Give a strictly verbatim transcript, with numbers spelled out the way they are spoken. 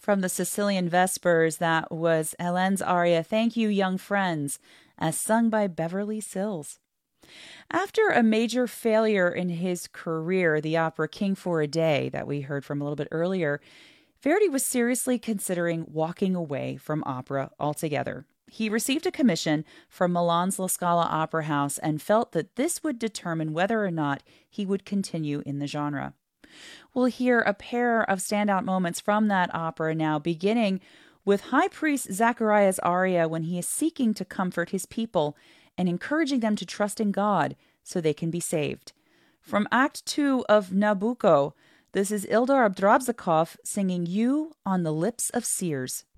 From the Sicilian Vespers, that was Helene's aria, Thank You, Young Friends, as sung by Beverly Sills. After a major failure in his career, the opera King for a Day, that we heard from a little bit earlier, Verdi was seriously considering walking away from opera altogether. He received a commission from Milan's La Scala Opera House and felt that this would determine whether or not he would continue in the genre. We'll hear a pair of standout moments from that opera now, beginning with High Priest Zachariah's aria when he is seeking to comfort his people and encouraging them to trust in God so they can be saved. From Act two of Nabucco, this is Ildar Abdrabzakov singing You on the Lips of Seers.